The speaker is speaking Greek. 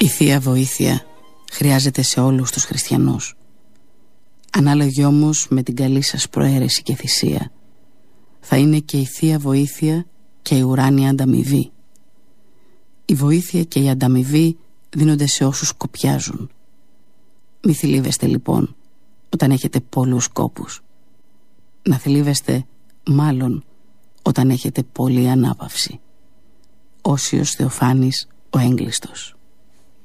Η Θεία Βοήθεια χρειάζεται σε όλους τους χριστιανούς. Ανάλογη όμως με την καλή σας προαίρεση και θυσία θα είναι και η Θεία Βοήθεια και η ουράνια ανταμοιβή. Η βοήθεια και η ανταμοιβή δίνονται σε όσους κοπιάζουν. Μη θλίβεστε λοιπόν όταν έχετε πολλούς κόπους. Να θλίβεστε μάλλον όταν έχετε πολλή ανάπαυση. Όσιος Θεοφάνης ο Έγκλειστος.